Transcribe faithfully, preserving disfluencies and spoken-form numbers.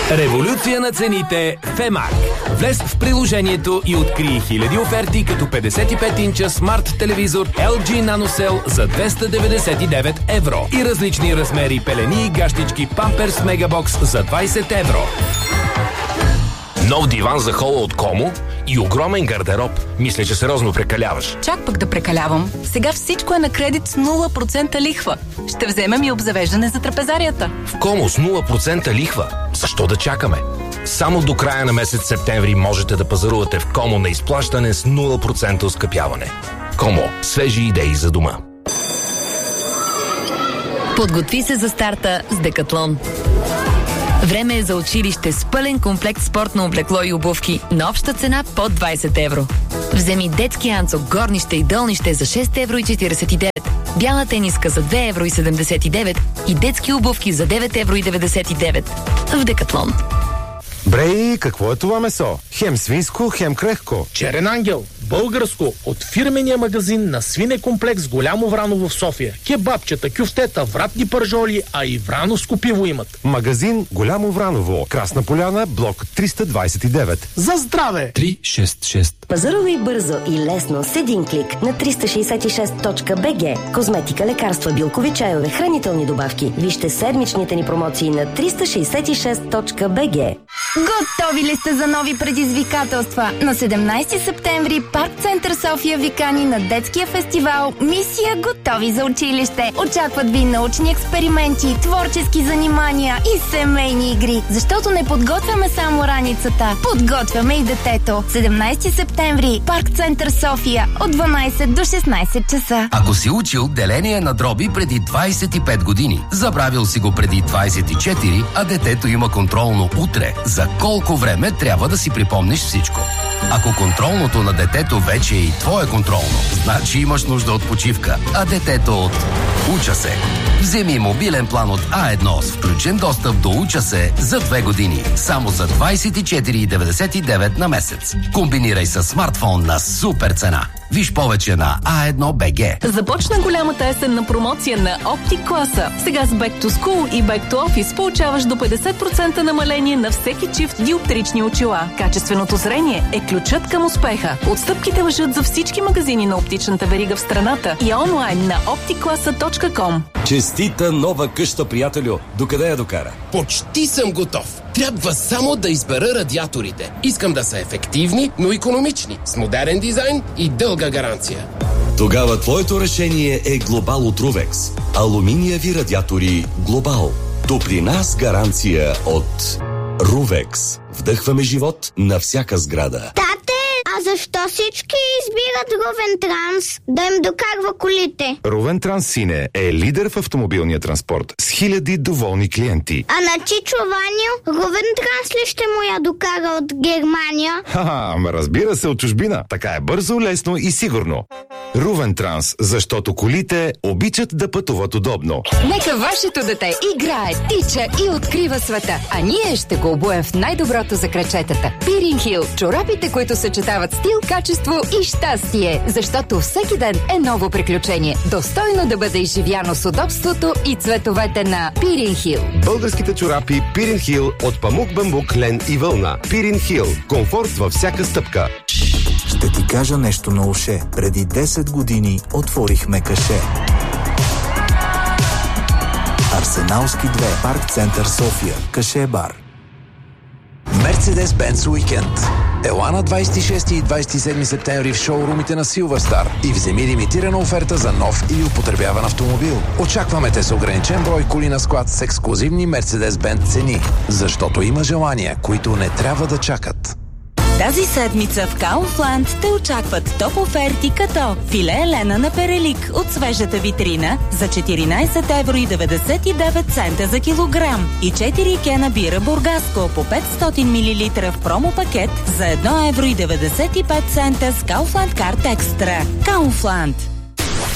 Революция на цените в Емак. Влез в приложението и открий хиляди оферти като петдесет и пет инча смарт телевизор Ел Джи NanoCell за двеста деветдесет и девет евро и различни размери пелени и гащички Pampers Мегабокс за двайсет евро. Нов диван за хола от Комо и огромен гардероб. Мисля, че сериозно прекаляваш. Чак пък да прекалявам. Сега всичко е на кредит с нула процента лихва. Ще вземем и обзавеждане за трапезарията. В Комо с нула процента лихва. Защо да чакаме? Само до края на месец септември можете да пазарувате в Комо на изплащане с нула процента оскъпяване. Комо. Свежи идеи за дома. Подготви се за старта с Декатлон. Време е за училище с пълен комплект спортно облекло и обувки на обща цена под двайсет евро. Вземи детски анцук, горнище и долнище за шест евро и четирийсет и девет, бяла тениска за две евро и седемдесет и девет и детски обувки за девет евро и деветдесет и девет. В Декатлон. Брей, какво е това месо? Хем свинско, хем крехко. Черен ангел, българско, от фирмения магазин на свинекомплекс Голямо Враново в София. Кебабчета, кюфтета, вратни пържоли, а и врановско пиво имат. Магазин Голямо Враново, Красна поляна, блок триста двайсет и девет. За здраве! три шест шест. Пазарувай бързо и лесно с един клик на триста шейсет и шест точка би джи. Козметика, лекарства, билкови чайове, хранителни добавки. Вижте седмичните ни промоции на триста шейсет и шест точка би джи. Готови ли сте за нови предизвикателства? На седемнайсети септември Парк Център София ви кани на детския фестивал Мисия Готови за училище. Очакват ви научни експерименти, творчески занимания и семейни игри. Защото не подготвяме само раницата, подготвяме и детето. седемнайсети септември Парк Център София от дванайсет до шестнайсет часа. Ако си учил деление на дроби преди двайсет и пет години, забравил си го преди двайсет и четири, а детето има контролно утре, за колко време трябва да си припомниш всичко. Ако контролното на детето вече е и твое контролно, значи имаш нужда от почивка, а детето от Уча се. Вземи мобилен план от А едно с включен достъп до Уча се за две години, само за двайсет и четири деветдесет и девет на месец. Комбинирай с смартфон на супер цена. Виж повече на а едно точка би джи. Започна голямата есенна промоция на Optic класа. Сега с Back to School и Back to Office получаваш до петдесет процента намаление на всеки чифт диоптрични очила. Качественото зрение е ключът към успеха. Отстъпките важат за всички магазини на оптичната верига в страната и онлайн на оптик класа точка ком. Честита нова къща, приятелю! Докъде я докара? Почти съм готов. Трябва само да избера радиаторите. Искам да са ефективни, но икономични, с модерен дизайн и дълга гаранция. Тогава твоето решение е Глобал от Рувекс. Алуминиеви радиатори Глобал. Топлина с гаранция от Рувекс. Вдъхваме живот на всяка сграда. Тате, а защо всички избират Рувен Транс да им докарва колите? Рувен Транс Сине е лидер в автомобилния транспорт с хиляди доволни клиенти. А на Чичо Ваню Рувен Транс ли ще му я докара от Германия? Ха-ха, ама разбира се, от чужбина. Така е бързо, лесно и сигурно. Рувен Транс, защото колите обичат да пътуват удобно. Нека вашето дете играе, тича и открива света, а ние ще го обуем в най-доброто за крачетата. Пирин Хил, чорапите, които съчетават стил, качество и щастие, защото всеки ден е ново приключение. Достойно да бъде изживяно с удобството и цветовете на Пирин Хил. Българските чорапи Пирин Хил от памук, бамбук, лен и вълна. Пирин Хил. Комфорт във всяка стъпка. Ще ти кажа нещо на уше. Преди десет години отворихме каше. Арсеналски две. Парк Център София. Каше бар. Мерцедес-Бенц уикенд. Ела на двайсет и шести и двайсет и седми септември в шоурумите на Силверстар и вземи лимитирана оферта за нов или употребяван автомобил. Очакваме те с ограничен брой коли на склад с ексклузивни Мерцедес-Бенц цени, защото има желания, които не трябва да чакат. Тази седмица в Kaufland те очакват топ оферти като филе елена на перелик от свежата витрина за четиринайсет евро и деветдесет и девет цента за килограм и четири кена бира Бургаско по петстотин милилитра в промо пакет за едно евро и деветдесет и пет цента с Kaufland Card Extra. Kaufland.